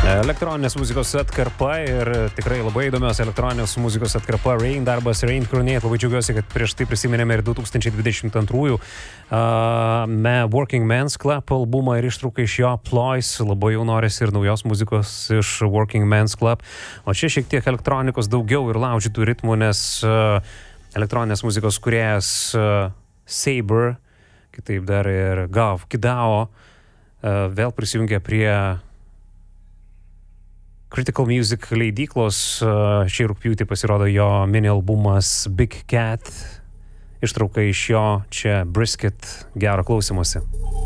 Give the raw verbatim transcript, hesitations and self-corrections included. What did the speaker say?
Elektroninės muzikos atkarpa ir tikrai labai įdomios elektroninės muzikos atkarpa Rain darbas Rain Coronate. Labai džiaugiuosi, kad prieš tai prisiminėme ir du tūkstančiai dvidešimt antrųjų uh, me Working Men's Club albumą ir ištrauką iš jo Ploys. Labai jau norisi ir naujos muzikos iš Working Men's Club. O čia šiek tiek elektronikos daugiau ir laužytų ritmų, nes uh, elektroninės muzikos kūrėjas uh, Saber, kitaip dar ir Gav Kidao, uh, vėl prisijungė prie Critical Music leidyklos. Šį rugpjūtį pasirodo jo mini albumas Big Cat. Ištrauka iš jo čia Brisket. Gero klausymosi.